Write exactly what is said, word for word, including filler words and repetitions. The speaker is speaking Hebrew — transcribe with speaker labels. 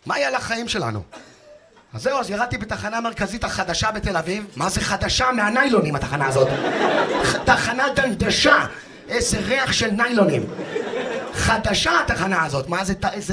Speaker 1: מה יהיה לחיים שלנו? אז זהו, אז ירדתי בתחנה המרכזית החדשה בתל אביב. מה זה חדשה? מהניילונים התחנה הזאת. תחנה דנדשה. איזה ריח של ניילונים. חדשה התחנה הזאת. מה זה, איזה